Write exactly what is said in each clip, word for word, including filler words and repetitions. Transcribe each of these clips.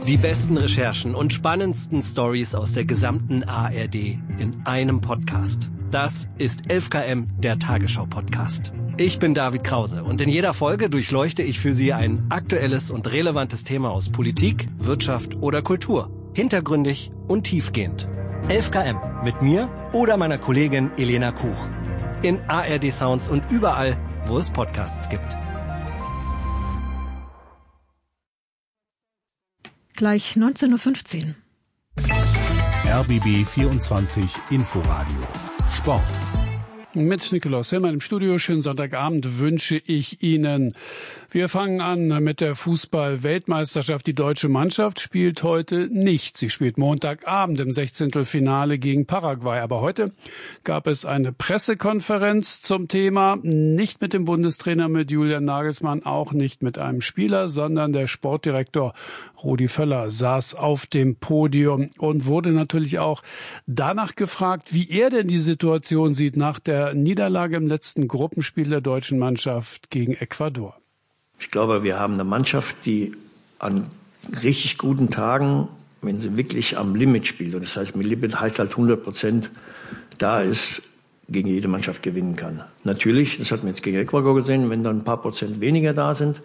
Die besten Recherchen und spannendsten Stories aus der gesamten A R D in einem Podcast. Das ist elf Kilometer, der Tagesschau-Podcast. Ich bin David Krause und in jeder Folge durchleuchte ich für Sie ein aktuelles und relevantes Thema aus Politik, Wirtschaft oder Kultur. Hintergründig und tiefgehend. elf Kilometer mit mir oder meiner Kollegin Elena Kuch. In A R D Sounds und überall, wo es Podcasts gibt. Gleich neunzehn Uhr fünfzehn. R B B vierundzwanzig Inforadio Sport. Mit Nikolaus Hillmann im Studio. Schönen Sonntagabend wünsche ich Ihnen. Wir fangen an mit der Fußball-Weltmeisterschaft. Die deutsche Mannschaft spielt heute nicht. Sie spielt Montagabend im Sechzehntelfinale gegen Paraguay. Aber heute gab es eine Pressekonferenz zum Thema. Nicht mit dem Bundestrainer, mit Julian Nagelsmann, auch nicht mit einem Spieler, sondern der Sportdirektor Rudi Völler saß auf dem Podium und wurde natürlich auch danach gefragt, wie er denn die Situation sieht nach der Niederlage im letzten Gruppenspiel der deutschen Mannschaft gegen Ecuador. Ich glaube, wir haben eine Mannschaft, die an richtig guten Tagen, wenn sie wirklich am Limit spielt, und das heißt, mit Limit heißt halt hundert Prozent da ist, gegen jede Mannschaft gewinnen kann. Natürlich, das hat man jetzt gegen Ecuador gesehen, wenn dann ein paar Prozent weniger da sind,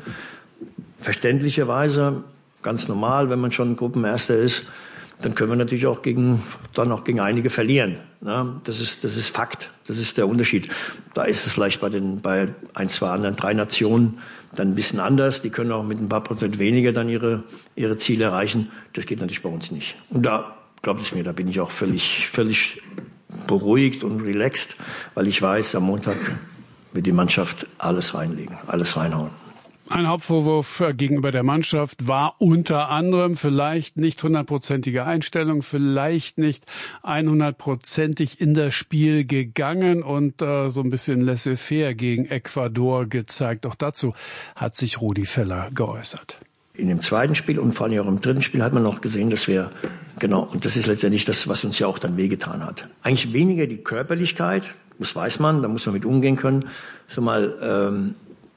verständlicherweise, ganz normal, wenn man schon Gruppenerster ist, dann können wir natürlich auch gegen, dann auch gegen einige verlieren. Ja, das ist, das ist Fakt. Das ist der Unterschied. Da ist es vielleicht bei den, bei ein, zwei anderen, drei Nationen dann ein bisschen anders. Die können auch mit ein paar Prozent weniger dann ihre, ihre Ziele erreichen. Das geht natürlich bei uns nicht. Und da, glaubt es mir, da bin ich auch völlig, völlig beruhigt und relaxed, weil ich weiß, am Montag wird die Mannschaft alles reinlegen, alles reinhauen. Ein Hauptvorwurf gegenüber der Mannschaft war unter anderem vielleicht nicht hundertprozentige Einstellung, vielleicht nicht hundertprozentig in das Spiel gegangen und äh, so ein bisschen laissez-faire gegen Ecuador gezeigt. Auch dazu hat sich Rudi Völler geäußert. In dem zweiten Spiel und vor allem auch im dritten Spiel hat man noch gesehen, dass wir, genau, und das ist letztendlich das, was uns ja auch dann wehgetan hat. Eigentlich weniger die Körperlichkeit, das weiß man, da muss man mit umgehen können. So mal, ähm,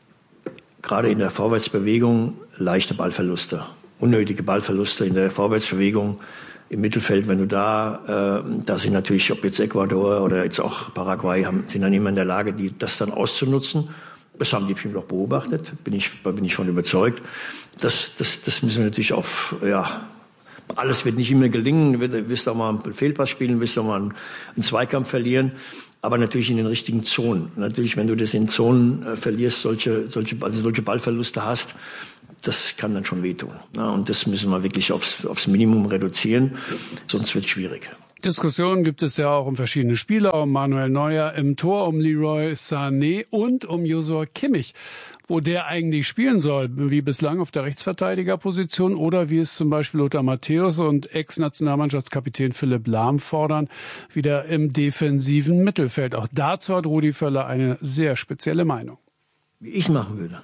gerade in der Vorwärtsbewegung leichte Ballverluste, unnötige Ballverluste in der Vorwärtsbewegung im Mittelfeld. Wenn du da, äh, da sind natürlich, ob jetzt Ecuador oder jetzt auch Paraguay, haben, sind dann immer in der Lage, die, das dann auszunutzen. Das haben die bestimmt auch beobachtet, bin ich, bin ich von überzeugt. Das, das, das müssen wir natürlich auf, ja, alles wird nicht immer gelingen. Du wirst auch mal einen Fehlpass spielen, wirst auch mal einen, einen Zweikampf verlieren. Aber natürlich in den richtigen Zonen. Natürlich, wenn du das in Zonen äh, verlierst, solche, solche, also solche Ballverluste hast, das kann dann schon wehtun. Ja, und das müssen wir wirklich aufs, aufs Minimum reduzieren, sonst wird es schwierig. Diskussionen gibt es ja auch um verschiedene Spieler, um Manuel Neuer im Tor, um Leroy Sané und um Joshua Kimmich. Wo der eigentlich spielen soll, wie bislang auf der Rechtsverteidigerposition oder wie es zum Beispiel Lothar Matthäus und Ex-Nationalmannschaftskapitän Philipp Lahm fordern, wieder im defensiven Mittelfeld. Auch dazu hat Rudi Völler eine sehr spezielle Meinung. Wie ich machen würde.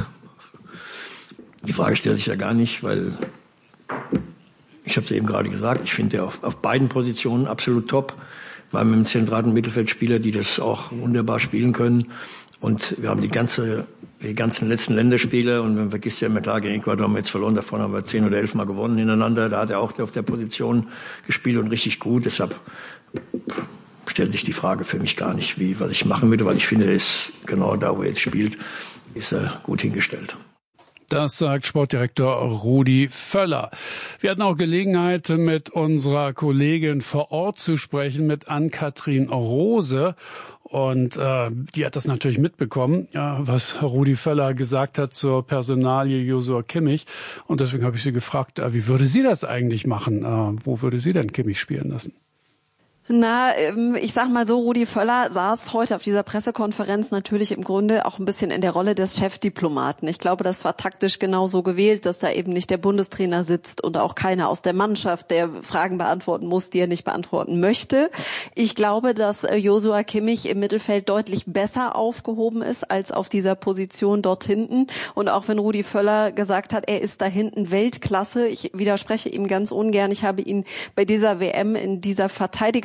Die Frage stellt sich ja gar nicht, weil ich habe es eben gerade gesagt, ich finde ja auf, auf beiden Positionen absolut top. Wir haben im zentralen Mittelfeldspieler, die das auch wunderbar spielen können. Und wir haben die ganze, die ganzen letzten Länderspiele, und man vergisst ja immer, klar, gegen Ecuador haben wir jetzt verloren, davon haben wir zehn oder elf Mal gewonnen hintereinander. Da hat er auch auf der Position gespielt und richtig gut. Deshalb stellt sich die Frage für mich gar nicht, wie, was ich machen würde, weil ich finde, er ist genau da, wo er jetzt spielt, ist er gut hingestellt. Das sagt Sportdirektor Rudi Völler. Wir hatten auch Gelegenheit, mit unserer Kollegin vor Ort zu sprechen, mit Ann-Kathrin Rose. Und äh, die hat das natürlich mitbekommen, ja, was Rudi Völler gesagt hat zur Personalie Joshua Kimmich. Und deswegen habe ich sie gefragt, äh, wie würde sie das eigentlich machen? Äh, wo würde sie denn Kimmich spielen lassen? Na, ich sag mal so, Rudi Völler saß heute auf dieser Pressekonferenz natürlich im Grunde auch ein bisschen in der Rolle des Chefdiplomaten. Ich glaube, das war taktisch genau so gewählt, dass da eben nicht der Bundestrainer sitzt und auch keiner aus der Mannschaft, der Fragen beantworten muss, die er nicht beantworten möchte. Ich glaube, dass Joshua Kimmich im Mittelfeld deutlich besser aufgehoben ist als auf dieser Position dort hinten. Und auch wenn Rudi Völler gesagt hat, er ist da hinten Weltklasse, ich widerspreche ihm ganz ungern. Ich habe ihn bei dieser W M in dieser Verteidiger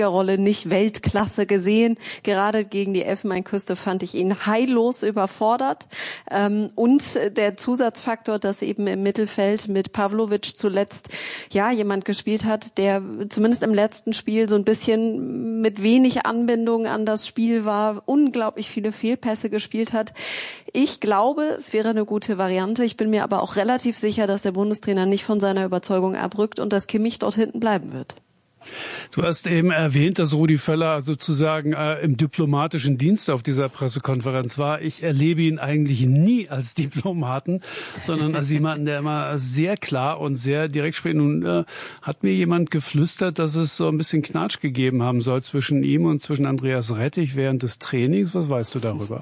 Spielerrolle nicht Weltklasse gesehen. Gerade gegen die Elfenbeinküste fand ich ihn heillos überfordert. Ähm, und der Zusatzfaktor, dass eben im Mittelfeld mit Pavlovic zuletzt ja jemand gespielt hat, der zumindest im letzten Spiel so ein bisschen mit wenig Anbindung an das Spiel war, unglaublich viele Fehlpässe gespielt hat. Ich glaube, es wäre eine gute Variante. Ich bin mir aber auch relativ sicher, dass der Bundestrainer nicht von seiner Überzeugung abrückt und dass Kimmich dort hinten bleiben wird. Du hast eben erwähnt, dass Rudi Völler sozusagen äh, im diplomatischen Dienst auf dieser Pressekonferenz war. Ich erlebe ihn eigentlich nie als Diplomaten, sondern als jemanden, der immer sehr klar und sehr direkt spricht. Nun äh, hat mir jemand geflüstert, dass es so ein bisschen Knatsch gegeben haben soll zwischen ihm und zwischen Andreas Rettich während des Trainings. Was weißt du darüber?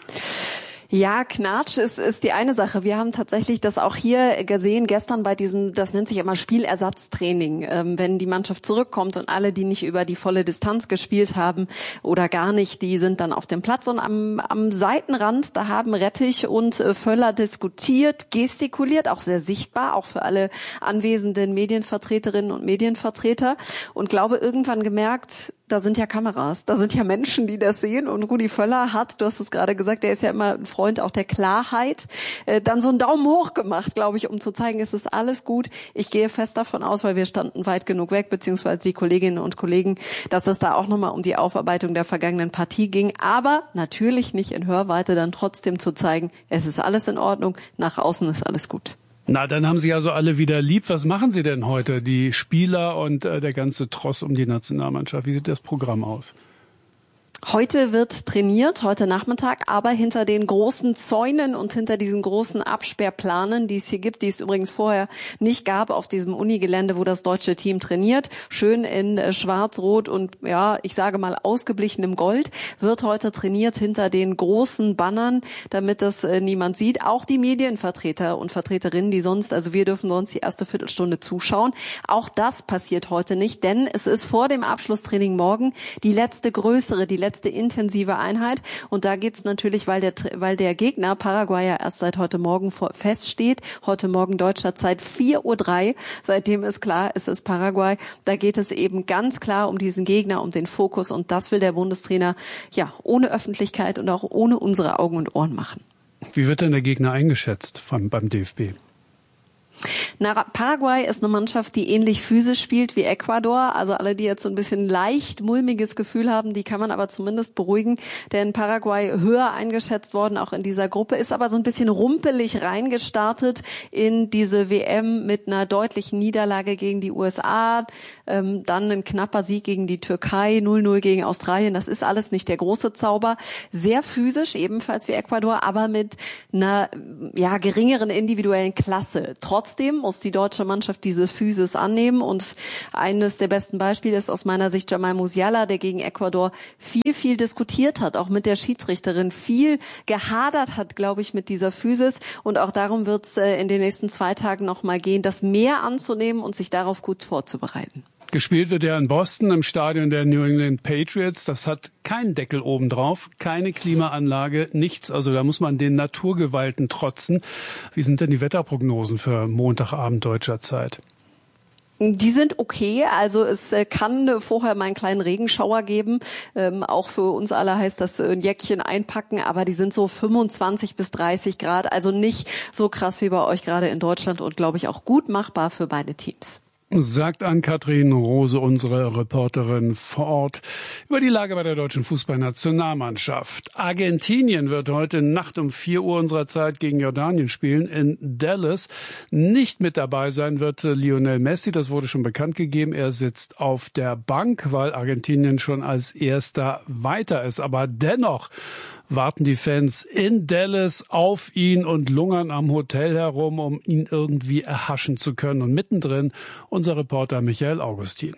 Ja, Knatsch ist, ist die eine Sache. Wir haben tatsächlich das auch hier gesehen gestern bei diesem, das nennt sich immer Spielersatztraining. Ähm, wenn die Mannschaft zurückkommt und alle, die nicht über die volle Distanz gespielt haben oder gar nicht, die sind dann auf dem Platz. Und am, am Seitenrand, da haben Rettich und äh, Völler diskutiert, gestikuliert, auch sehr sichtbar, auch für alle anwesenden Medienvertreterinnen und Medienvertreter. Und glaube, irgendwann gemerkt, da sind ja Kameras, da sind ja Menschen, die das sehen. Und Rudi Völler hat, du hast es gerade gesagt, der ist ja immer ein Freund auch der Klarheit, äh, dann so einen Daumen hoch gemacht, glaube ich, um zu zeigen, es ist alles gut. Ich gehe fest davon aus, weil wir standen weit genug weg, beziehungsweise die Kolleginnen und Kollegen, dass es da auch nochmal um die Aufarbeitung der vergangenen Partie ging. Aber natürlich nicht in Hörweite, dann trotzdem zu zeigen, es ist alles in Ordnung, nach außen ist alles gut. Na, dann haben Sie also alle wieder lieb. Was machen Sie denn heute, die Spieler und äh, der ganze Tross um die Nationalmannschaft? Wie sieht das Programm aus? Heute wird trainiert, heute Nachmittag, aber hinter den großen Zäunen und hinter diesen großen Absperrplanen, die es hier gibt, die es übrigens vorher nicht gab auf diesem Unigelände, wo das deutsche Team trainiert, schön in Schwarz-Rot und ja, ich sage mal ausgeblichenem Gold, wird heute trainiert hinter den großen Bannern, damit das äh, niemand sieht. Auch die Medienvertreter und Vertreterinnen, die sonst, also wir dürfen sonst die erste Viertelstunde zuschauen. Auch das passiert heute nicht, denn es ist vor dem Abschlusstraining morgen die letzte größere, die letzte intensive Einheit. Und da geht's natürlich, weil der, weil der Gegner Paraguay ja erst seit heute Morgen vor, feststeht. Heute Morgen deutscher Zeit vier Uhr drei. Seitdem ist klar, es ist Paraguay. Da geht es eben ganz klar um diesen Gegner, um den Fokus. Und das will der Bundestrainer ja ohne Öffentlichkeit und auch ohne unsere Augen und Ohren machen. Wie wird denn der Gegner eingeschätzt vom, beim D F B? Na, Paraguay ist eine Mannschaft, die ähnlich physisch spielt wie Ecuador. Also alle, die jetzt so ein bisschen leicht mulmiges Gefühl haben, die kann man aber zumindest beruhigen. Denn Paraguay höher eingeschätzt worden, auch in dieser Gruppe, ist aber so ein bisschen rumpelig reingestartet in diese W M mit einer deutlichen Niederlage gegen die U S A. Ähm, dann ein knapper Sieg gegen die Türkei, null null gegen Australien. Das ist alles nicht der große Zauber. Sehr physisch, ebenfalls wie Ecuador, aber mit einer ja geringeren individuellen Klasse. Trotzdem muss die deutsche Mannschaft diese Physis annehmen und eines der besten Beispiele ist aus meiner Sicht Jamal Musiala, der gegen Ecuador viel, viel diskutiert hat, auch mit der Schiedsrichterin viel gehadert hat, glaube ich, mit dieser Physis und auch darum wird es in den nächsten zwei Tagen nochmal gehen, das mehr anzunehmen und sich darauf gut vorzubereiten. Gespielt wird ja in Boston im Stadion der New England Patriots. Das hat keinen Deckel obendrauf, keine Klimaanlage, nichts. Also da muss man den Naturgewalten trotzen. Wie sind denn die Wetterprognosen für Montagabend deutscher Zeit? Die sind okay, also es kann vorher mal einen kleinen Regenschauer geben. Ähm, auch für uns alle heißt das ein Jäckchen einpacken, aber die sind so fünfundzwanzig bis dreißig Grad, also nicht so krass wie bei euch gerade in Deutschland und glaube ich auch gut machbar für beide Teams. Sagt Ann-Kathrin Rose, unsere Reporterin vor Ort, über die Lage bei der deutschen Fußballnationalmannschaft. Argentinien wird heute Nacht um vier Uhr unserer Zeit gegen Jordanien spielen in Dallas. Nicht mit dabei sein wird Lionel Messi, das wurde schon bekannt gegeben. Er sitzt auf der Bank, weil Argentinien schon als Erster weiter ist. Aber dennoch warten die Fans in Dallas auf ihn und lungern am Hotel herum, um ihn irgendwie erhaschen zu können. Und mittendrin unser Reporter Michael Augustin.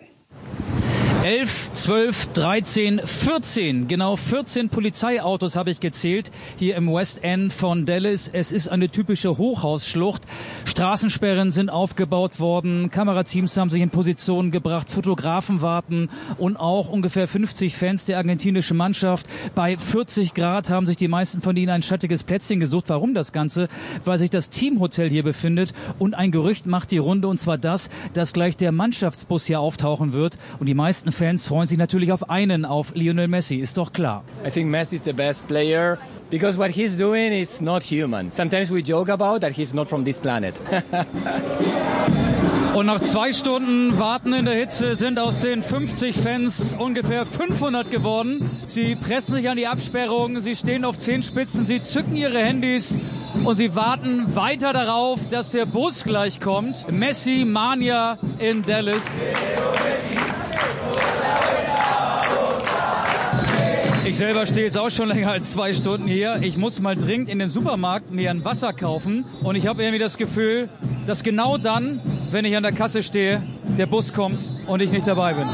elf, zwölf, dreizehn, vierzehn, genau vierzehn Polizeiautos habe ich gezählt hier im West End von Dallas. Es ist eine typische Hochhausschlucht. Straßensperren sind aufgebaut worden, Kamerateams haben sich in Position gebracht, Fotografen warten und auch ungefähr fünfzig Fans der argentinischen Mannschaft. Bei vierzig Grad haben sich die meisten von ihnen ein schattiges Plätzchen gesucht. Warum das Ganze? Weil sich das Teamhotel hier befindet und ein Gerücht macht die Runde, und zwar das, dass gleich der Mannschaftsbus hier auftauchen wird und die meisten Fans freuen sich natürlich auf einen, auf Lionel Messi, ist doch klar. I think Messi is the best player because what he's doing is not human. Sometimes we joke about that he's not from this planet. Und nach zwei Stunden Warten in der Hitze sind aus den fünfzig Fans ungefähr fünfhundert geworden. Sie pressen sich an die Absperrung, sie stehen auf Zehenspitzen, sie zücken ihre Handys und sie warten weiter darauf, dass der Bus gleich kommt. Messi Mania in Dallas. Ich selber stehe jetzt auch schon länger als zwei Stunden hier. Ich muss mal dringend in den Supermarkt mir ein Wasser kaufen. Und ich habe irgendwie das Gefühl, dass genau dann, wenn ich an der Kasse stehe, der Bus kommt und ich nicht dabei bin.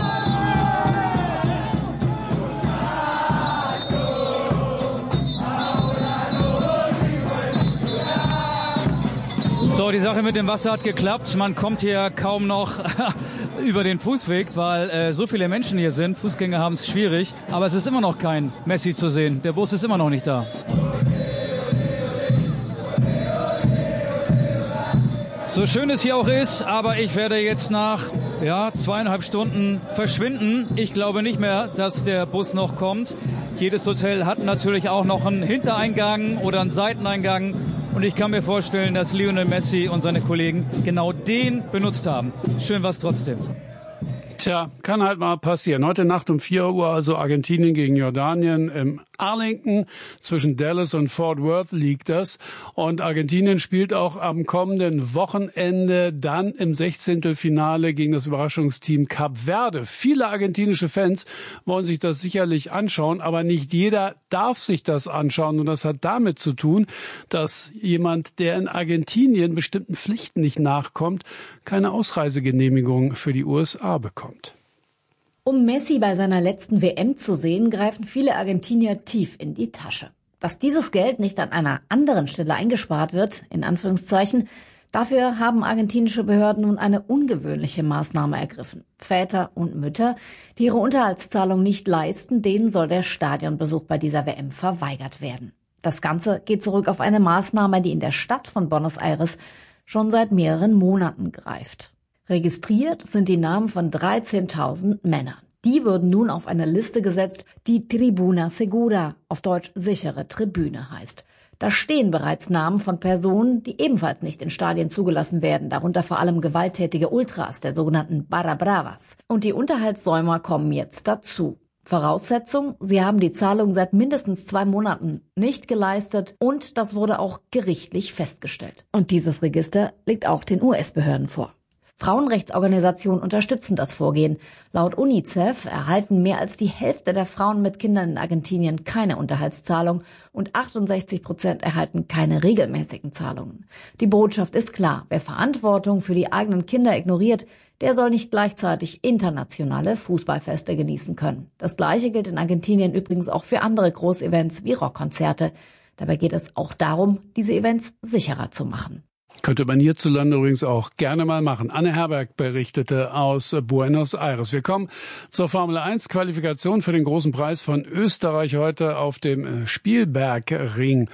So, die Sache mit dem Wasser hat geklappt. Man kommt hier kaum noch über den Fußweg, weil äh, so viele Menschen hier sind. Fußgänger haben es schwierig. Aber es ist immer noch kein Messi zu sehen. Der Bus ist immer noch nicht da. So schön es hier auch ist, aber ich werde jetzt nach ja, zweieinhalb Stunden verschwinden. Ich glaube nicht mehr, dass der Bus noch kommt. Jedes Hotel hat natürlich auch noch einen Hintereingang oder einen Seiteneingang. Und ich kann mir vorstellen, dass Lionel Messi und seine Kollegen genau den benutzt haben. Schön war's trotzdem. Tja, kann halt mal passieren. Heute Nacht um vier Uhr also Argentinien gegen Jordanien im Arlington. Zwischen Dallas und Fort Worth liegt das. Und Argentinien spielt auch am kommenden Wochenende dann im Sechzehntelfinale gegen das Überraschungsteam Kap Verde. Viele argentinische Fans wollen sich das sicherlich anschauen, aber nicht jeder darf sich das anschauen. Und das hat damit zu tun, dass jemand, der in Argentinien bestimmten Pflichten nicht nachkommt, keine Ausreisegenehmigung für die U S A bekommt. Um Messi bei seiner letzten W M zu sehen, greifen viele Argentinier tief in die Tasche. Dass dieses Geld nicht an einer anderen Stelle eingespart wird, in Anführungszeichen, dafür haben argentinische Behörden nun eine ungewöhnliche Maßnahme ergriffen. Väter und Mütter, die ihre Unterhaltszahlung nicht leisten, denen soll der Stadionbesuch bei dieser W M verweigert werden. Das Ganze geht zurück auf eine Maßnahme, die in der Stadt von Buenos Aires schon seit mehreren Monaten greift. Registriert sind die Namen von dreizehntausend Männern. Die würden nun auf eine Liste gesetzt, die Tribuna Segura, auf Deutsch sichere Tribüne heißt. Da stehen bereits Namen von Personen, die ebenfalls nicht in Stadien zugelassen werden, darunter vor allem gewalttätige Ultras, der sogenannten Barra Bravas. Und die Unterhaltssäumer kommen jetzt dazu. Voraussetzung, sie haben die Zahlung seit mindestens zwei Monaten nicht geleistet und das wurde auch gerichtlich festgestellt. Und dieses Register liegt auch den U S-Behörden vor. Frauenrechtsorganisationen unterstützen das Vorgehen. Laut UNICEF erhalten mehr als die Hälfte der Frauen mit Kindern in Argentinien keine Unterhaltszahlung und achtundsechzig Prozent erhalten keine regelmäßigen Zahlungen. Die Botschaft ist klar, wer Verantwortung für die eigenen Kinder ignoriert, der soll nicht gleichzeitig internationale Fußballfeste genießen können. Das Gleiche gilt in Argentinien übrigens auch für andere Großevents wie Rockkonzerte. Dabei geht es auch darum, diese Events sicherer zu machen. Könnte man hierzulande übrigens auch gerne mal machen. Anne Herberg berichtete aus Buenos Aires. Wir kommen zur Formel eins Qualifikation für den großen Preis von Österreich heute auf dem Spielbergring.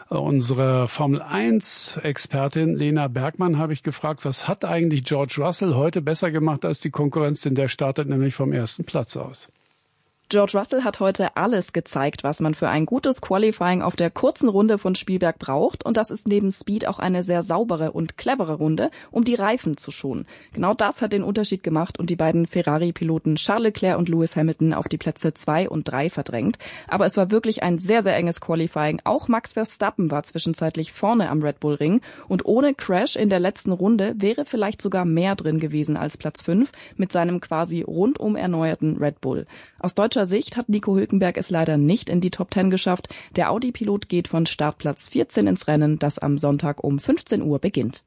Unsere Formel eins Expertin Lena Bergmann habe ich gefragt, was hat eigentlich George Russell heute besser gemacht als die Konkurrenz, denn der startet nämlich vom ersten Platz aus. George Russell hat heute alles gezeigt, was man für ein gutes Qualifying auf der kurzen Runde von Spielberg braucht. Und das ist neben Speed auch eine sehr saubere und clevere Runde, um die Reifen zu schonen. Genau das hat den Unterschied gemacht und die beiden Ferrari-Piloten Charles Leclerc und Lewis Hamilton auf die Plätze zwei und drei verdrängt. Aber es war wirklich ein sehr, sehr enges Qualifying. Auch Max Verstappen war zwischenzeitlich vorne am Red Bull Ring. Und ohne Crash in der letzten Runde wäre vielleicht sogar mehr drin gewesen als Platz fünf mit seinem quasi rundum erneuerten Red Bull. Aus deutscher Sicht hat Nico Hülkenberg es leider nicht in die Top Ten geschafft. Der Audi-Pilot geht von Startplatz vierzehn ins Rennen, das am Sonntag um fünfzehn Uhr beginnt.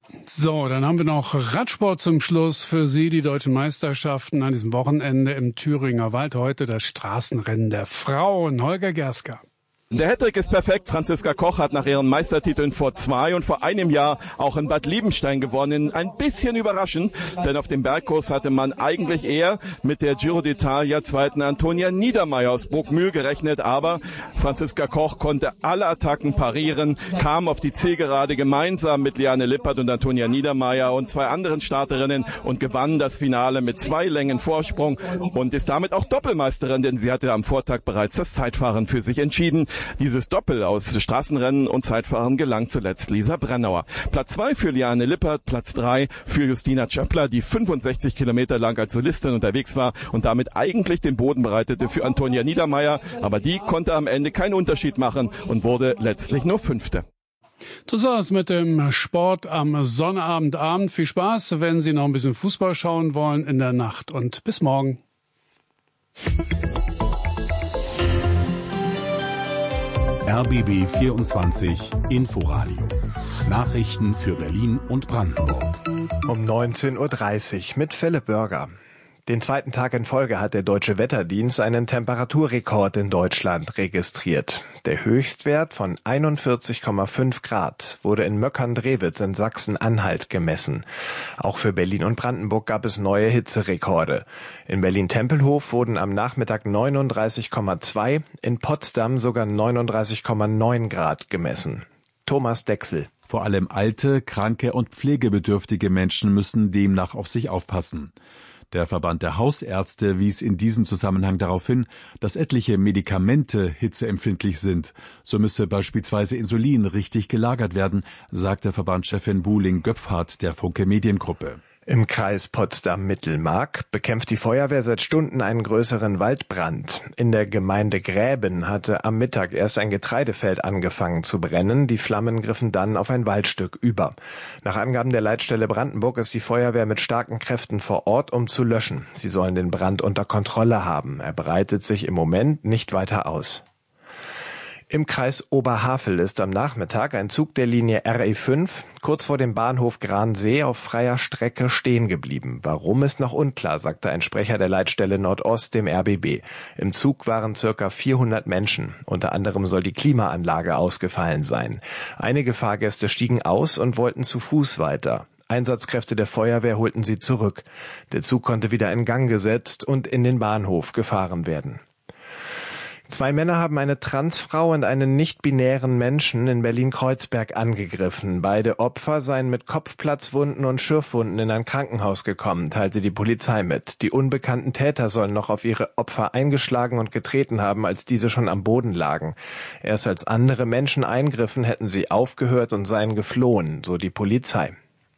So, dann haben wir noch Radsport zum Schluss für Sie, die deutschen Meisterschaften an diesem Wochenende im Thüringer Wald. Heute das Straßenrennen der Frauen. Holger Gerska. Der Hattrick ist perfekt. Franziska Koch hat nach ihren Meistertiteln vor zwei und vor einem Jahr auch in Bad Liebenstein gewonnen. Ein bisschen überraschend, denn auf dem Bergkurs hatte man eigentlich eher mit der Giro d'Italia zweiten Antonia Niedermeier aus Bruckmühl gerechnet. Aber Franziska Koch konnte alle Attacken parieren, kam auf die Zielgerade gemeinsam mit Liane Lippert und Antonia Niedermeier und zwei anderen Starterinnen und gewann das Finale mit zwei Längen Vorsprung und ist damit auch Doppelmeisterin, denn sie hatte am Vortag bereits das Zeitfahren für sich entschieden. Dieses Doppel aus Straßenrennen und Zeitfahren gelang zuletzt Lisa Brennauer. Platz zwei für Liane Lippert, Platz drei für Justina Tschöppler, die fünfundsechzig Kilometer lang als Solistin unterwegs war und damit eigentlich den Boden bereitete für Antonia Niedermeier. Aber die konnte am Ende keinen Unterschied machen und wurde letztlich nur Fünfte. Das war's mit dem Sport am Sonnabendabend. Viel Spaß, wenn Sie noch ein bisschen Fußball schauen wollen in der Nacht und bis morgen. R B B vierundzwanzig Inforadio. Nachrichten für Berlin und Brandenburg. Um neunzehn Uhr dreißig mit Philipp Börger. Den zweiten Tag in Folge hat der Deutsche Wetterdienst einen Temperaturrekord in Deutschland registriert. Der Höchstwert von einundvierzig Komma fünf Grad wurde in Möckern-Drewitz in Sachsen-Anhalt gemessen. Auch für Berlin und Brandenburg gab es neue Hitzerekorde. In Berlin-Tempelhof wurden am Nachmittag neununddreißig Komma zwei, in Potsdam sogar neununddreißig Komma neun Grad gemessen. Thomas Dechsel. Vor allem alte, kranke und pflegebedürftige Menschen müssen demnach auf sich aufpassen. Der Verband der Hausärzte wies in diesem Zusammenhang darauf hin, dass etliche Medikamente hitzeempfindlich sind. So müsse beispielsweise Insulin richtig gelagert werden, sagte Verbandschefin Buhling-Göpfhardt der Funke Mediengruppe. Im Kreis Potsdam-Mittelmark bekämpft die Feuerwehr seit Stunden einen größeren Waldbrand. In der Gemeinde Gräben hatte am Mittag erst ein Getreidefeld angefangen zu brennen. Die Flammen griffen dann auf ein Waldstück über. Nach Angaben der Leitstelle Brandenburg ist die Feuerwehr mit starken Kräften vor Ort, um zu löschen. Sie sollen den Brand unter Kontrolle haben. Er breitet sich im Moment nicht weiter aus. Im Kreis Oberhavel ist am Nachmittag ein Zug der Linie R E fünf kurz vor dem Bahnhof Gransee auf freier Strecke stehen geblieben. Warum ist noch unklar, sagte ein Sprecher der Leitstelle Nordost dem R B B. Im Zug waren circa vierhundert Menschen. Unter anderem soll die Klimaanlage ausgefallen sein. Einige Fahrgäste stiegen aus und wollten zu Fuß weiter. Einsatzkräfte der Feuerwehr holten sie zurück. Der Zug konnte wieder in Gang gesetzt und in den Bahnhof gefahren werden. Zwei Männer haben eine Transfrau und einen nicht-binären Menschen in Berlin-Kreuzberg angegriffen. Beide Opfer seien mit Kopfplatzwunden und Schürfwunden in ein Krankenhaus gekommen, teilte die Polizei mit. Die unbekannten Täter sollen noch auf ihre Opfer eingeschlagen und getreten haben, als diese schon am Boden lagen. Erst als andere Menschen eingriffen, hätten sie aufgehört und seien geflohen, so die Polizei.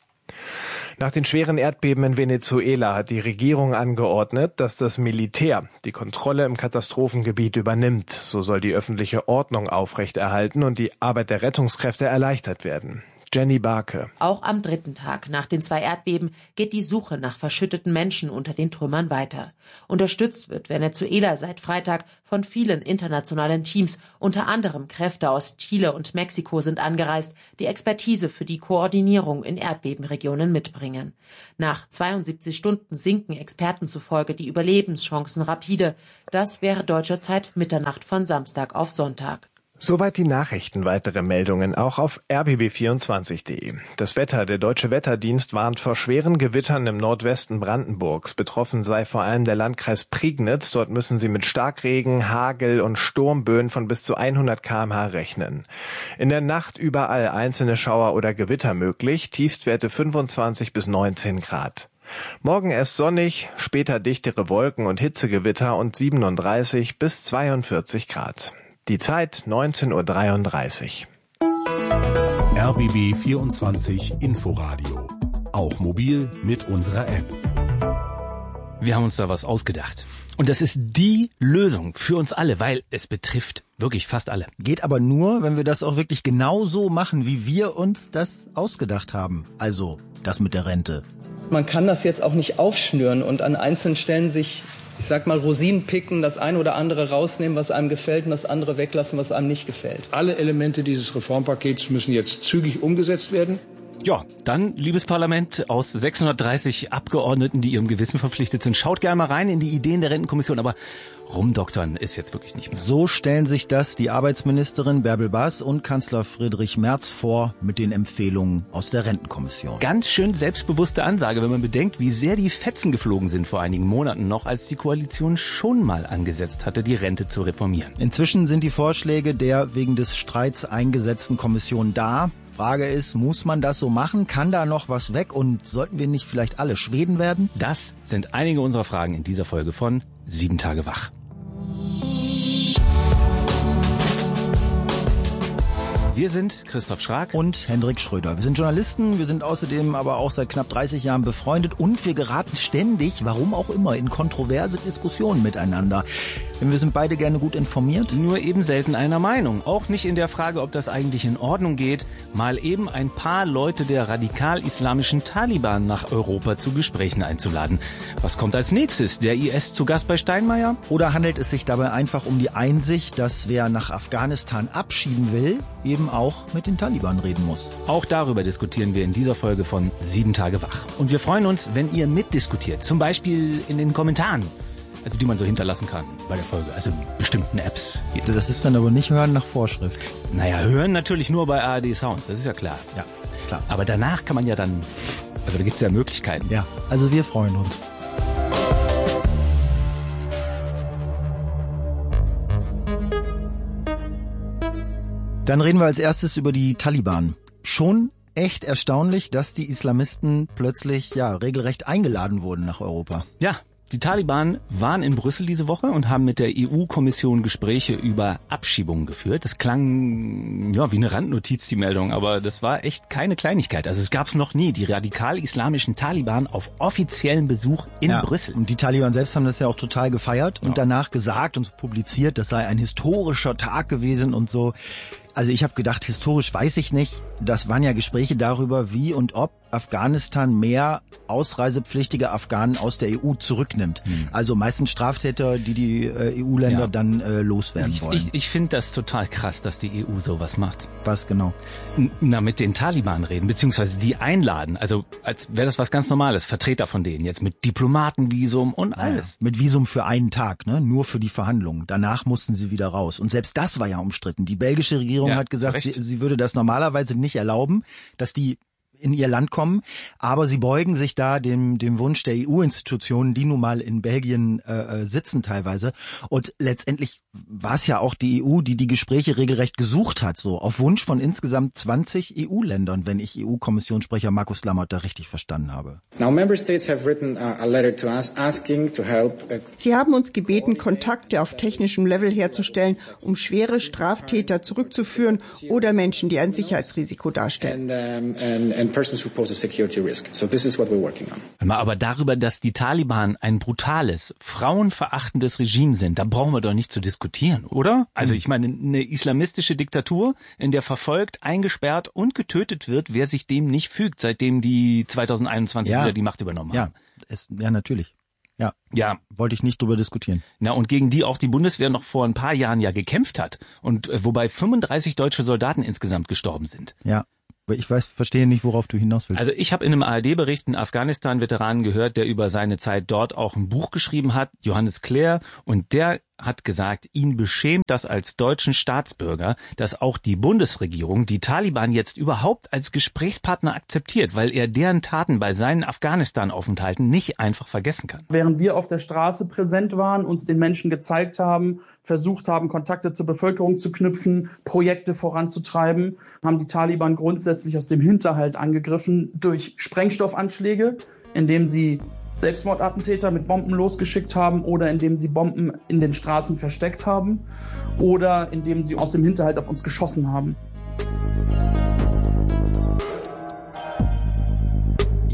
Nach den schweren Erdbeben in Venezuela hat die Regierung angeordnet, dass das Militär die Kontrolle im Katastrophengebiet übernimmt. So soll die öffentliche Ordnung aufrechterhalten und die Arbeit der Rettungskräfte erleichtert werden. Jenny Barke. Auch am dritten Tag nach den zwei Erdbeben geht die Suche nach verschütteten Menschen unter den Trümmern weiter. Unterstützt wird Venezuela seit Freitag von vielen internationalen Teams. Unter anderem Kräfte aus Chile und Mexiko sind angereist, die Expertise für die Koordinierung in Erdbebenregionen mitbringen. Nach zweiundsiebzig Stunden sinken Experten zufolge die Überlebenschancen rapide. Das wäre deutscher Zeit Mitternacht von Samstag auf Sonntag. Soweit die Nachrichten. Weitere Meldungen auch auf r b b vierundzwanzig punkt de. Das Wetter. Der Deutsche Wetterdienst warnt vor schweren Gewittern im Nordwesten Brandenburgs. Betroffen sei vor allem der Landkreis Prignitz. Dort müssen sie mit Starkregen, Hagel und Sturmböen von bis zu hundert Kilometer pro Stunde rechnen. In der Nacht überall einzelne Schauer oder Gewitter möglich. Tiefstwerte fünfundzwanzig bis neunzehn Grad. Morgen erst sonnig, später dichtere Wolken und Hitzegewitter und siebenunddreißig bis zweiundvierzig Grad. Die Zeit neunzehn Uhr dreiunddreißig. R B B vierundzwanzig Inforadio. Auch mobil mit unserer App. Wir haben uns da was ausgedacht. Und das ist die Lösung für uns alle, weil es betrifft wirklich fast alle. Geht aber nur, wenn wir das auch wirklich genau so machen, wie wir uns das ausgedacht haben. Also das mit der Rente. Man kann das jetzt auch nicht aufschnüren und an einzelnen Stellen sich, ich sag mal, Rosinen picken, das eine oder andere rausnehmen, was einem gefällt, und das andere weglassen, was einem nicht gefällt. Alle Elemente dieses Reformpakets müssen jetzt zügig umgesetzt werden. Ja, dann, liebes Parlament, aus sechshundertdreißig Abgeordneten, die ihrem Gewissen verpflichtet sind, schaut gerne mal rein in die Ideen der Rentenkommission, aber rumdoktern ist jetzt wirklich nicht mehr. So stellen sich das die Arbeitsministerin Bärbel Baas und Kanzler Friedrich Merz vor mit den Empfehlungen aus der Rentenkommission. Ganz schön selbstbewusste Ansage, wenn man bedenkt, wie sehr die Fetzen geflogen sind vor einigen Monaten noch, als die Koalition schon mal angesetzt hatte, die Rente zu reformieren. Inzwischen sind die Vorschläge der wegen des Streits eingesetzten Kommission da. Frage ist, muss man das so machen? Kann da noch was weg? Und sollten wir nicht vielleicht alle Schweden werden? Das sind einige unserer Fragen in dieser Folge von Sieben Tage wach. Wir sind Christoph Schrag und Hendrik Schröder. Wir sind Journalisten, wir sind außerdem aber auch seit knapp dreißig Jahren befreundet und wir geraten ständig, warum auch immer, in kontroverse Diskussionen miteinander. Denn wir sind beide gerne gut informiert. Nur eben selten einer Meinung. Auch nicht in der Frage, ob das eigentlich in Ordnung geht, mal eben ein paar Leute der radikal-islamischen Taliban nach Europa zu Gesprächen einzuladen. Was kommt als nächstes? Der I S zu Gast bei Steinmeier? Oder handelt es sich dabei einfach um die Einsicht, dass wer nach Afghanistan abschieben will, eben auch mit den Taliban reden muss? Auch darüber diskutieren wir in dieser Folge von Sieben Tage wach. Und wir freuen uns, wenn ihr mitdiskutiert. Zum Beispiel in den Kommentaren. Also die man so hinterlassen kann bei der Folge, also in bestimmten Apps. Das ist dann aber nicht Hören nach Vorschrift. Naja, Hören natürlich nur bei A R D Sounds, das ist ja klar. Ja, klar. Aber danach kann man ja dann, also da gibt's ja Möglichkeiten. Ja, also wir freuen uns. Dann reden wir als erstes über die Taliban. Schon echt erstaunlich, dass die Islamisten plötzlich ja regelrecht eingeladen wurden nach Europa. Ja. Die Taliban waren in Brüssel diese Woche und haben mit der E U-Kommission Gespräche über Abschiebungen geführt. Das klang ja wie eine Randnotiz, die Meldung, aber das war echt keine Kleinigkeit. Also es gab's noch nie, die radikal-islamischen Taliban auf offiziellen Besuch in ja, Brüssel. Und die Taliban selbst haben das ja auch total gefeiert und ja. danach gesagt und publiziert, das sei ein historischer Tag gewesen und so. Also ich habe gedacht, historisch weiß ich nicht. Das waren ja Gespräche darüber, wie und ob Afghanistan mehr ausreisepflichtige Afghanen aus der E U zurücknimmt. Hm. Also meistens Straftäter, die die äh, E U-Länder ja. dann äh, loswerden ich, wollen. Ich, ich finde das total krass, dass die E U sowas macht. Was genau? Na, mit den Taliban reden, beziehungsweise die einladen. Also als wäre das was ganz Normales. Vertreter von denen jetzt mit Diplomatenvisum und alles. Ja, mit Visum für einen Tag, ne? Nur für die Verhandlungen. Danach mussten sie wieder raus. Und selbst das war ja umstritten. Die belgische Regierung ja, hat gesagt, sie, sie würde das normalerweise nicht erlauben, dass die in ihr Land kommen, aber sie beugen sich da dem dem Wunsch der E U-Institutionen, die nun mal in Belgien äh, sitzen teilweise. Und letztendlich war es ja auch die E U, die die Gespräche regelrecht gesucht hat, so auf Wunsch von insgesamt zwanzig E U-Ländern, wenn ich E U-Kommissionssprecher Markus Lammert da richtig verstanden habe. Now member states have written a letter to us asking to help. Sie haben uns gebeten, Kontakte auf technischem Level herzustellen, um schwere Straftäter zurückzuführen oder Menschen, die ein Sicherheitsrisiko darstellen. And, um, and, and persons who pose a security risk. So this is what we're working on. Aber darüber, dass die Taliban ein brutales, frauenverachtendes Regime sind, da brauchen wir doch nicht zu diskutieren, oder? Also ich meine, eine islamistische Diktatur, in der verfolgt, eingesperrt und getötet wird, wer sich dem nicht fügt, seitdem die zwanzig einundzwanzig ja. wieder die Macht übernommen haben. Ja, es, ja natürlich. Ja, ja, wollte ich nicht drüber diskutieren. Na, und gegen die auch die Bundeswehr noch vor ein paar Jahren ja gekämpft hat und äh, wobei fünfunddreißig deutsche Soldaten insgesamt gestorben sind. Ja. Ich weiß, verstehe nicht, worauf du hinaus willst. Also ich habe in einem A R D-Bericht einen Afghanistan-Veteranen gehört, der über seine Zeit dort auch ein Buch geschrieben hat, Johannes Clare, und der hat gesagt, ihn beschämt das als deutschen Staatsbürger, dass auch die Bundesregierung die Taliban jetzt überhaupt als Gesprächspartner akzeptiert, weil er deren Taten bei seinen Afghanistan-Aufenthalten nicht einfach vergessen kann. Während wir auf der Straße präsent waren, uns den Menschen gezeigt haben, versucht haben, Kontakte zur Bevölkerung zu knüpfen, Projekte voranzutreiben, haben die Taliban grundsätzlich aus dem Hinterhalt angegriffen durch Sprengstoffanschläge, indem sie Selbstmordattentäter mit Bomben losgeschickt haben oder indem sie Bomben in den Straßen versteckt haben oder indem sie aus dem Hinterhalt auf uns geschossen haben. Ja,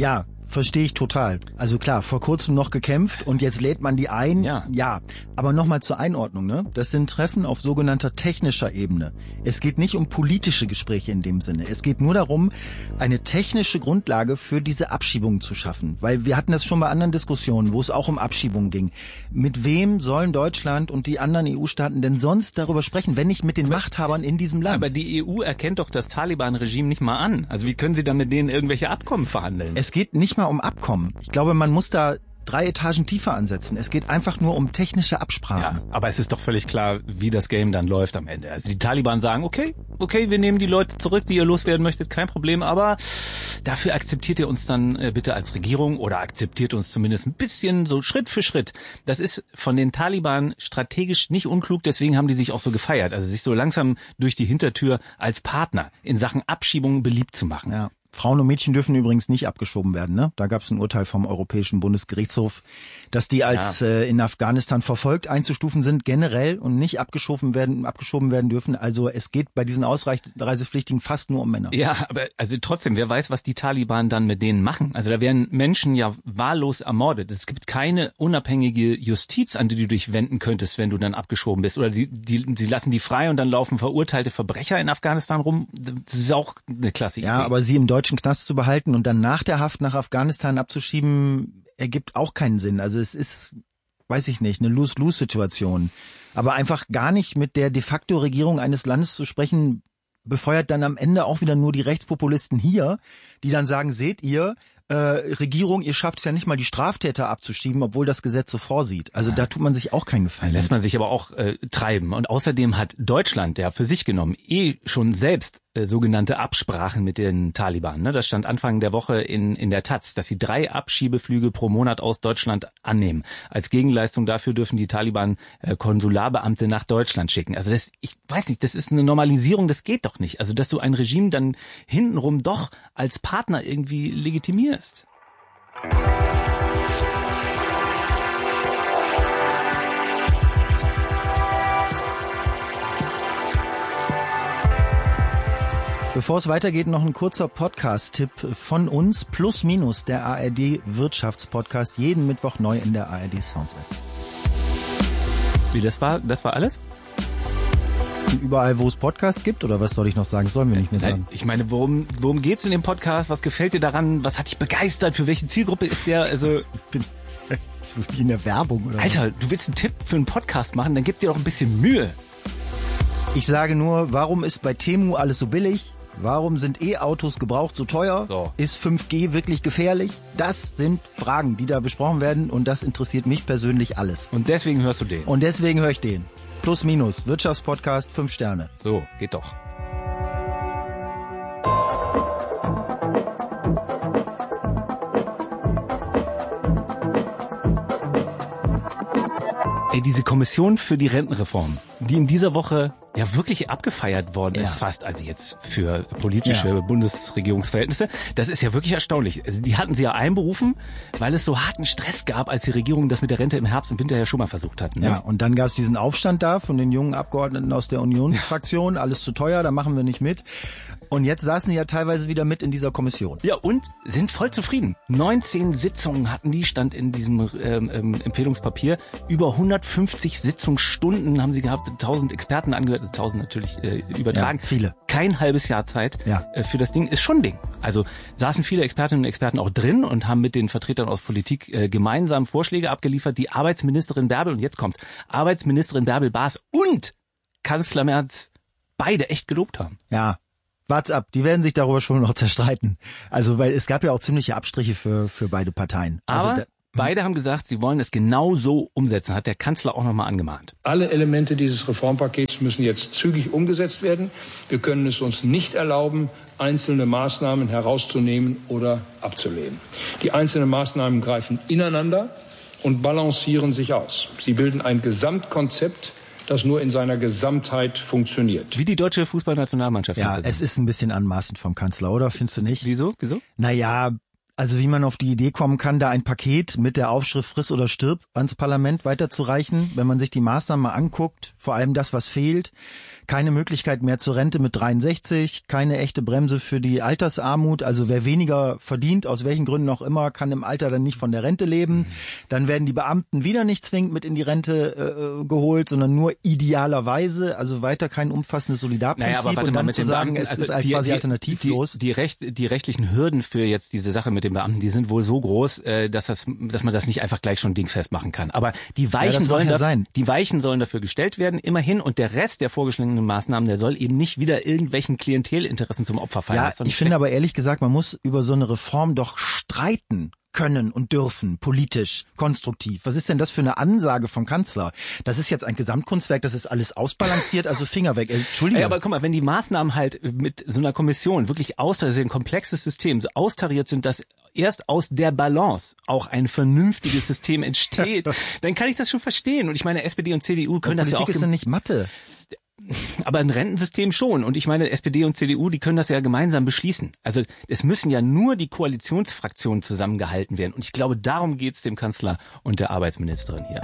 verstehe ich total. Also klar, vor kurzem noch gekämpft und jetzt lädt man die ein. Ja. Ja, aber nochmal zur Einordnung, ne? Das sind Treffen auf sogenannter technischer Ebene. Es geht nicht um politische Gespräche in dem Sinne. Es geht nur darum, eine technische Grundlage für diese Abschiebungen zu schaffen. Weil wir hatten das schon bei anderen Diskussionen, wo es auch um Abschiebungen ging. Mit wem sollen Deutschland und die anderen E U-Staaten denn sonst darüber sprechen, wenn nicht mit den Machthabern in diesem Land? Aber die E U erkennt doch das Taliban-Regime nicht mal an. Also wie können sie dann mit denen irgendwelche Abkommen verhandeln? Es geht nicht mal um Abkommen. Ich glaube, man muss da drei Etagen tiefer ansetzen. Es geht einfach nur um technische Absprachen. Ja, aber es ist doch völlig klar, wie das Game dann läuft am Ende. Also die Taliban sagen, okay, okay, wir nehmen die Leute zurück, die ihr loswerden möchtet, kein Problem, aber dafür akzeptiert ihr uns dann äh, bitte als Regierung oder akzeptiert uns zumindest ein bisschen so Schritt für Schritt. Das ist von den Taliban strategisch nicht unklug, deswegen haben die sich auch so gefeiert. Also sich so langsam durch die Hintertür als Partner in Sachen Abschiebung beliebt zu machen. Ja. Frauen und Mädchen dürfen übrigens nicht abgeschoben werden, ne? Da gab es ein Urteil vom Europäischen Bundesgerichtshof, dass die als ja. äh, in Afghanistan verfolgt einzustufen sind, generell und nicht abgeschoben werden, abgeschoben werden dürfen. Also es geht bei diesen Ausreisepflichtigen fast nur um Männer. Ja, aber also trotzdem, wer weiß, was die Taliban dann mit denen machen. Also da werden Menschen ja wahllos ermordet. Es gibt keine unabhängige Justiz, an die du dich wenden könntest, wenn du dann abgeschoben bist. Oder sie, die, sie lassen die frei und dann laufen verurteilte Verbrecher in Afghanistan rum. Das ist auch eine klasse Idee. Ja, aber sie im deutschen Knast zu behalten und dann nach der Haft nach Afghanistan abzuschieben, ergibt auch keinen Sinn. Also es ist, weiß ich nicht, eine Lose-Lose-Situation. Aber einfach gar nicht mit der de facto Regierung eines Landes zu sprechen, befeuert dann am Ende auch wieder nur die Rechtspopulisten hier, die dann sagen, seht ihr, Äh, Regierung, ihr schafft es ja nicht mal, die Straftäter abzuschieben, obwohl das Gesetz so vorsieht. Also ja. da tut man sich auch keinen Gefallen. Da lässt man sich aber auch äh, treiben. Und außerdem hat Deutschland ja für sich genommen eh schon selbst äh, sogenannte Absprachen mit den Taliban. Ne? Das stand Anfang der Woche in in der Taz, dass sie drei Abschiebeflüge pro Monat aus Deutschland annehmen. Als Gegenleistung dafür dürfen die Taliban äh, Konsularbeamte nach Deutschland schicken. Also das, ich weiß nicht, das ist eine Normalisierung, das geht doch nicht. Also dass du ein Regime dann hintenrum doch als Partner irgendwie legitimierst. Bevor es weitergeht, noch ein kurzer Podcast-Tipp von uns, Plus Minus, der A R D Wirtschaftspodcast, jeden Mittwoch neu in der A R D Sounds App. Wie, das war, das war alles? Überall, wo es Podcasts gibt, oder was soll ich noch sagen? Das sollen wir nicht mehr sagen. Ich meine, worum, worum geht's in dem Podcast? Was gefällt dir daran? Was hat dich begeistert? Für welche Zielgruppe ist der? Also, bin wie in der Werbung, oder? Alter, du willst einen Tipp für einen Podcast machen? Dann gib dir doch ein bisschen Mühe. Ich sage nur, warum ist bei Temu alles so billig? Warum sind E-Autos gebraucht so teuer? So. Ist fünf G wirklich gefährlich? Das sind Fragen, die da besprochen werden, und das interessiert mich persönlich alles. Und deswegen hörst du den? Und deswegen höre ich den. Plus Minus, Wirtschaftspodcast, fünf Sterne. So, geht doch. Ey, diese Kommission für die Rentenreform, die in dieser Woche ja wirklich abgefeiert worden ja. ist, fast, also jetzt für politische ja. Bundesregierungsverhältnisse, das ist ja wirklich erstaunlich. Also die hatten sie ja einberufen, weil es so harten Stress gab, als die Regierung das mit der Rente im Herbst und Winter ja schon mal versucht hatten. Ne? Ja, und dann gab es diesen Aufstand da von den jungen Abgeordneten aus der Unionsfraktion, ja. alles zu teuer, da machen wir nicht mit. Und jetzt saßen die ja teilweise wieder mit in dieser Kommission. Ja, und sind voll zufrieden. neunzehn Sitzungen hatten die, stand in diesem ähm, ähm, Empfehlungspapier. Über hundertfünfzig Sitzungsstunden haben sie gehabt, tausend Experten angehört, tausend natürlich äh, übertragen. Ja, viele. Kein halbes Jahr Zeit ja. äh, für das Ding, ist schon ein Ding. Also saßen viele Expertinnen und Experten auch drin und haben mit den Vertretern aus Politik äh, gemeinsam Vorschläge abgeliefert. Die Arbeitsministerin Bärbel, und jetzt kommt's, Arbeitsministerin Bärbel Baas und Kanzler Merz beide echt gelobt haben. Ja. Wart's ab, die werden sich darüber schon noch zerstreiten. Also, weil es gab ja auch ziemliche Abstriche für für beide Parteien. Aber also da, beide haben gesagt, sie wollen es genau so umsetzen, hat der Kanzler auch nochmal angemahnt. Alle Elemente dieses Reformpakets müssen jetzt zügig umgesetzt werden. Wir können es uns nicht erlauben, einzelne Maßnahmen herauszunehmen oder abzulehnen. Die einzelnen Maßnahmen greifen ineinander und balancieren sich aus. Sie bilden ein Gesamtkonzept, das nur in seiner Gesamtheit funktioniert. Wie die deutsche Fußballnationalmannschaft. Ja, es ist ein bisschen anmaßend vom Kanzler, oder? Findest du nicht? Wieso? Wieso? Naja, Also wie man auf die Idee kommen kann, da ein Paket mit der Aufschrift Friss oder stirb ans Parlament weiterzureichen, wenn man sich die Maßnahmen mal anguckt, vor allem das, was fehlt. Keine Möglichkeit mehr zur Rente mit dreiundsechzig, keine echte Bremse für die Altersarmut. Also wer weniger verdient, aus welchen Gründen auch immer, kann im Alter dann nicht von der Rente leben. Dann werden die Beamten wieder nicht zwingend mit in die Rente äh, geholt, sondern nur idealerweise. Also weiter kein umfassendes Solidarprinzip. Naja, aber warte und dann mal, mit zu den sagen, Beamten, es also ist halt die, quasi die, alternativlos. Die, die, Recht, die rechtlichen Hürden für jetzt diese Sache mit den Beamten, die sind wohl so groß, äh, dass, das, dass man das nicht einfach gleich schon dingfest machen kann. Aber die Weichen, ja, sollen ja dafür, sein. die Weichen sollen dafür gestellt werden, immerhin. Und der Rest der vorgeschlagenen Maßnahmen, der soll eben nicht wieder irgendwelchen Klientelinteressen zum Opfer fallen. Ja, ich finde aber ehrlich gesagt, man muss über so eine Reform doch streiten können und dürfen, politisch, konstruktiv. Was ist denn das für eine Ansage vom Kanzler? Das ist jetzt ein Gesamtkunstwerk, das ist alles ausbalanciert, also Finger weg. Entschuldigung. Ja, aber guck mal, wenn die Maßnahmen halt mit so einer Kommission wirklich austariert sind, ein komplexes System, so austariert sind, dass erst aus der Balance auch ein vernünftiges System entsteht, dann kann ich das schon verstehen. Und ich meine, S P D und C D U können das ja auch... Politik ist ja nicht Mathe. Aber ein Rentensystem schon. Und ich meine, S P D und C D U, die können das ja gemeinsam beschließen. Also es müssen ja nur die Koalitionsfraktionen zusammengehalten werden. Und ich glaube, darum geht's dem Kanzler und der Arbeitsministerin hier.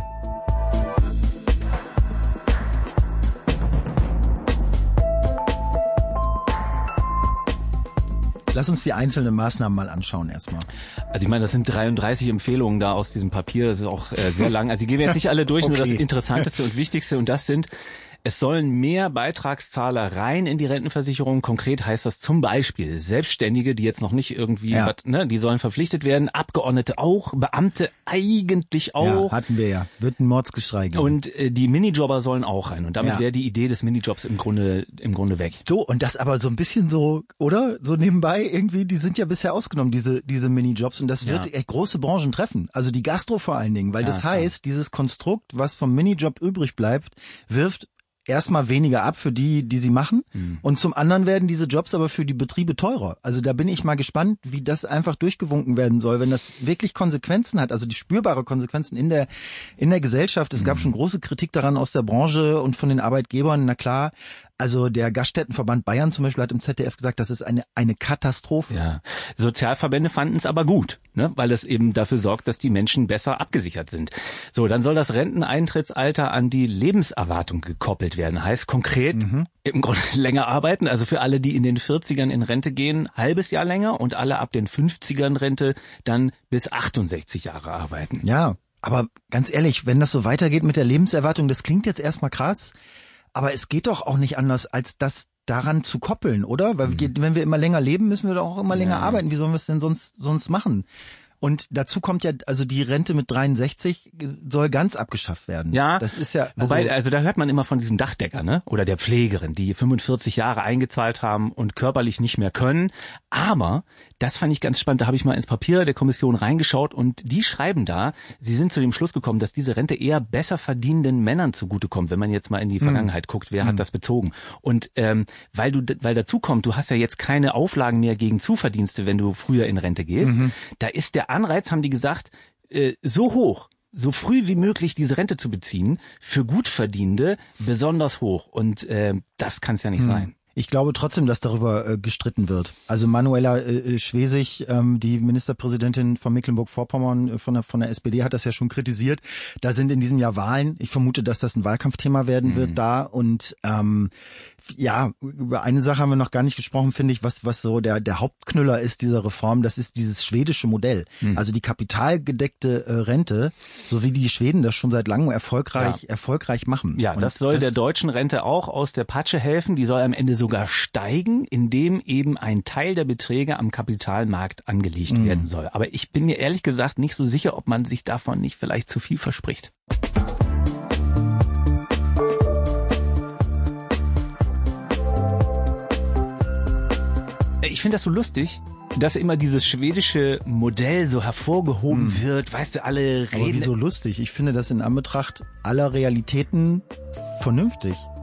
Lass uns die einzelnen Maßnahmen mal anschauen erstmal. Also ich meine, das sind dreiunddreißig Empfehlungen da aus diesem Papier. Das ist auch äh, sehr lang. Also die gehen wir jetzt nicht alle durch, okay. Nur das Interessanteste und Wichtigste. Und das sind... Es sollen mehr Beitragszahler rein in die Rentenversicherung. Konkret heißt das zum Beispiel Selbstständige, die jetzt noch nicht irgendwie, ja. was, ne, die sollen verpflichtet werden. Abgeordnete auch, Beamte eigentlich auch. Ja, hatten wir ja. Wird ein Mordsgeschrei geben. Und äh, die Minijobber sollen auch rein. Und damit ja. wäre die Idee des Minijobs im Grunde, im Grunde weg. So, und das aber so ein bisschen so, oder? So nebenbei irgendwie, die sind ja bisher ausgenommen, diese, diese Minijobs. Und das wird ja. echt große Branchen treffen. Also die Gastro vor allen Dingen. Weil ja, das heißt, klar. Dieses Konstrukt, was vom Minijob übrig bleibt, wirft erstmal weniger ab für die, die sie machen. Mhm. Und zum anderen werden diese Jobs aber für die Betriebe teurer. Also da bin ich mal gespannt, wie das einfach durchgewunken werden soll, wenn das wirklich Konsequenzen hat, also die spürbare Konsequenzen in der, in der Gesellschaft. Es mhm. gab schon große Kritik daran aus der Branche und von den Arbeitgebern. Na klar, also der Gaststättenverband Bayern zum Beispiel hat im Z D F gesagt, das ist eine eine Katastrophe. Ja, Sozialverbände fanden es aber gut, ne, weil es eben dafür sorgt, dass die Menschen besser abgesichert sind. So, dann soll das Renteneintrittsalter an die Lebenserwartung gekoppelt werden. Heißt konkret mhm. im Grunde länger arbeiten. Also für alle, die in den vierzigern in Rente gehen, halbes Jahr länger und alle ab den fünfzigern Rente dann bis achtundsechzig Jahre arbeiten. Ja, aber ganz ehrlich, wenn das so weitergeht mit der Lebenserwartung, das klingt jetzt erstmal krass. Aber es geht doch auch nicht anders, als das daran zu koppeln, oder? Weil mhm. wenn wir immer länger leben, müssen wir doch auch immer länger ja. arbeiten. Wie sollen wir es denn sonst sonst machen? Und dazu kommt ja, also die Rente mit dreiundsechzig soll ganz abgeschafft werden. Ja, das ist ja. Also wobei, also da hört man immer von diesem Dachdecker, ne? Oder der Pflegerin, die fünfundvierzig Jahre eingezahlt haben und körperlich nicht mehr können. Aber das fand ich ganz spannend. Da habe ich mal ins Papier der Kommission reingeschaut und die schreiben da, sie sind zu dem Schluss gekommen, dass diese Rente eher besser verdienenden Männern zugutekommt, wenn man jetzt mal in die Vergangenheit hm. guckt, wer hm. hat das bezogen. Und ähm, weil du, weil dazu kommt, du hast ja jetzt keine Auflagen mehr gegen Zuverdienste, wenn du früher in Rente gehst. Mhm. Da ist der Anreiz, haben die gesagt, äh, so hoch, so früh wie möglich diese Rente zu beziehen, für Gutverdienende besonders hoch. Und äh, das kann es ja nicht hm. sein. Ich glaube trotzdem, dass darüber äh, gestritten wird. Also Manuela äh, Schwesig, ähm, die Ministerpräsidentin von Mecklenburg-Vorpommern äh, von der von der S P D, hat das ja schon kritisiert. Da sind in diesem Jahr Wahlen. Ich vermute, dass das ein Wahlkampfthema werden mhm. wird da. Und ähm, ja, über eine Sache haben wir noch gar nicht gesprochen, finde ich, was was so der der Hauptknüller ist dieser Reform. Das ist dieses schwedische Modell. Mhm. Also die kapitalgedeckte äh, Rente, so wie die Schweden das schon seit langem erfolgreich ja. erfolgreich machen. Ja, Und das soll das, der deutschen Rente auch aus der Patsche helfen. Die soll am Ende so sogar steigen, indem eben ein Teil der Beträge am Kapitalmarkt angelegt mm. werden soll. Aber ich bin mir ehrlich gesagt nicht so sicher, ob man sich davon nicht vielleicht zu viel verspricht. Ich finde das so lustig, dass immer dieses schwedische Modell so hervorgehoben mm. wird. Weißt du, alle reden... Aber wieso lustig? Ich finde das in Anbetracht aller Realitäten vernünftig.